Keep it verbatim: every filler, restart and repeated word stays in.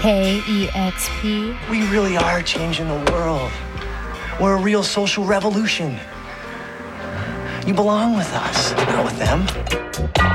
K E X P. We really are changing the world. We're a real social revolution. You belong with us, not with them.